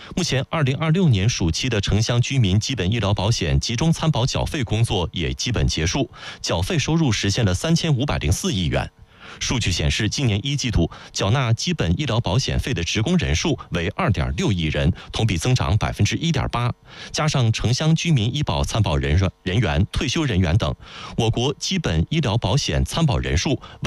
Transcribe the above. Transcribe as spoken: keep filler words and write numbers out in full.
目前，二零二六年暑期的城乡居民基本医疗保险集中参保缴费工作也基本结束，缴费收入实现了三千五百零四亿元。数据显示，今年一季度缴纳基本医疗保险费的职工人数为二点六亿人，同比增长百分之一点八。加上城乡居民医保参保人人员、退休人员等，我国基本医疗保险参保人数